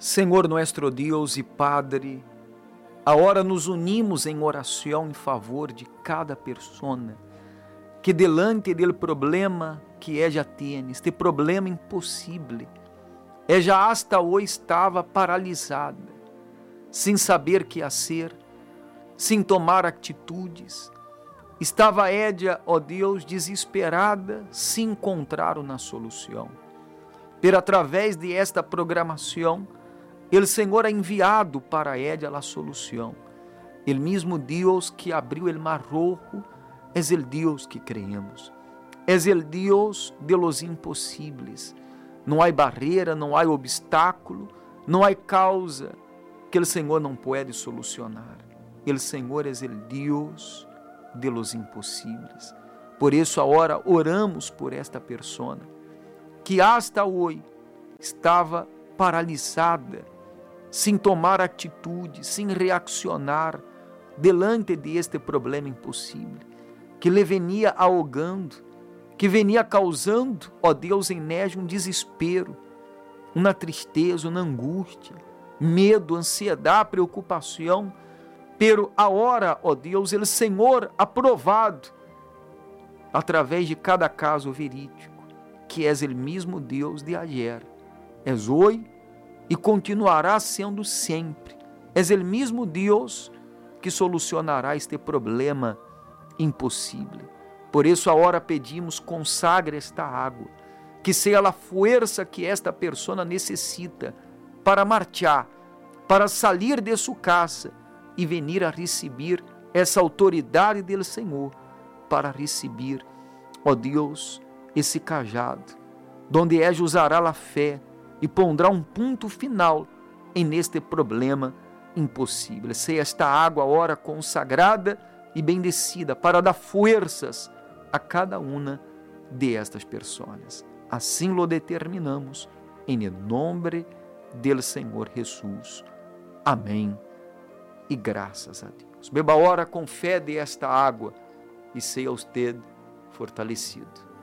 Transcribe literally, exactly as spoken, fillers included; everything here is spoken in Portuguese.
Senhor nuestro Deus e Padre, agora nos unimos em oração em favor de cada persona que delante do problema que ella tiene, este problema impossível, ella hasta hoje estava paralisada, sem saber que fazer, sem tomar atitudes, estava ella, ó Deus, desesperada, sem encontrar uma solução. Pero através de esta programação, o Senhor ha enviado para ella a solução. O mesmo Deus que abriu o mar rojo é o Deus que creemos. É o Deus de los impossíveis. Não há barreira, não há obstáculo, não há causa que o Senhor não pode solucionar. O Senhor é o Deus de los impossíveis. Por isso, agora oramos por esta persona que hasta hoje estava paralisada, sem tomar atitude, sem reaccionar delante de este problema impossível, que lhe venia ahogando, que venia causando, ó Deus, em nós um desespero, uma tristeza, uma angústia, medo, ansiedade, preocupação, pero agora, ó Deus, o Senhor aprovado, através de cada caso verídico, que és o mesmo Deus de ayer, és hoje e continuará sendo sempre. És o mesmo Deus que solucionará este problema impossível. Por isso, agora pedimos, consagre esta água, que seja a força que esta pessoa necessita para marchar, para sair de sua casa e venir a receber essa autoridade do Senhor, para receber, ó Deus, esse cajado, donde ella usará a fé e pondrá um ponto final em neste problema impossível. Seja esta água agora consagrada e bendecida para dar forças a cada uma de estas pessoas. Assim lo determinamos, em nome do Senhor Jesus. Amém. E graças a Deus. Beba agora com fé desta água e seja usted fortalecido.